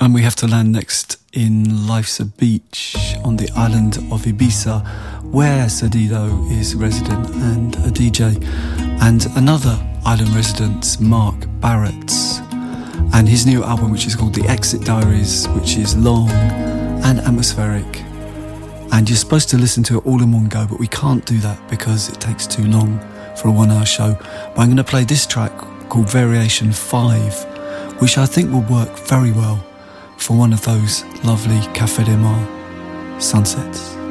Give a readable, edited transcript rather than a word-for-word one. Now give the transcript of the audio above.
And we have to land next in Life's a Beach on the island of Ibiza, where Sadido is resident and a DJ, and another island resident, Mark Barrett, and his new album, which is called The Exit Diaries, which is long and atmospheric, and you're supposed to listen to it all in one go, but we can't do that because it takes too long for a 1 hour show. But I'm going to play this track called Variation 5, which I think will work very well for one of those lovely Café de Mar sunsets.